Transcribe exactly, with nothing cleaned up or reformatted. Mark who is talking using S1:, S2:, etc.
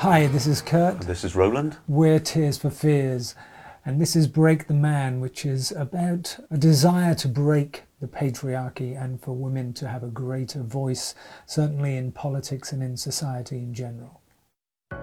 S1: Hi, this is Kurt.
S2: This is Roland.
S1: We're Tears for Fears, and this is Break the Man, which is about a desire to break the patriarchy and for women to have a greater voice, certainly in politics and in society in general.